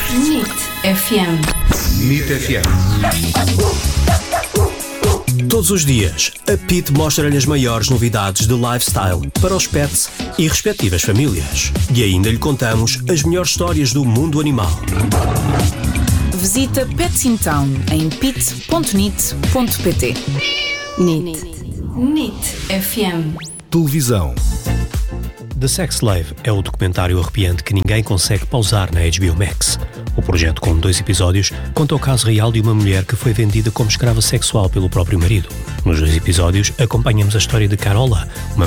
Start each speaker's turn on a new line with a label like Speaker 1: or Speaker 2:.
Speaker 1: NIT FM.
Speaker 2: NIT FM.
Speaker 3: Todos os dias, a Pitt mostra-lhe as maiores novidades de lifestyle para os pets e respectivas famílias. E ainda lhe contamos as melhores histórias do mundo animal.
Speaker 4: Visita Pets in Town em pit.nit.pt.
Speaker 1: NIT FM.
Speaker 2: Televisão.
Speaker 3: The Sex Slave é o documentário arrepiante que ninguém consegue pausar na HBO Max. O projeto, com 2 episódios, conta o caso real de uma mulher que foi vendida como escrava sexual pelo próprio marido. Nos 2 episódios, acompanhamos a história de Carola, uma